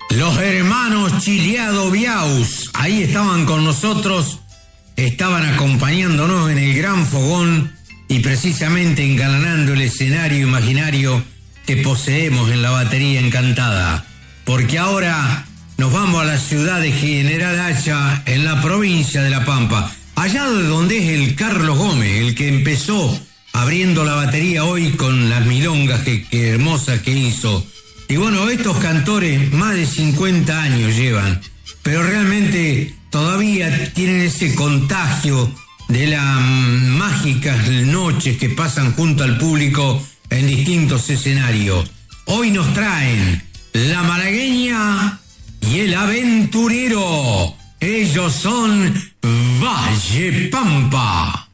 Los hermanos Chileado Biaus, ahí estaban con nosotros, estaban acompañándonos en el gran fogón y precisamente engalanando el escenario imaginario que poseemos en la batería encantada. Porque ahora nos vamos a la ciudad de General Hacha, en la provincia de La Pampa, allá de donde es el Carlos Gómez, el que empezó abriendo la batería hoy con las milongas que hermosas que hizo. Y bueno, estos cantores más de 50 años llevan, pero realmente todavía tienen ese contagio de las mágicas noches que pasan junto al público en distintos escenarios. Hoy nos traen La Malagueña y El Aventurero. Ellos son Valle Pampa.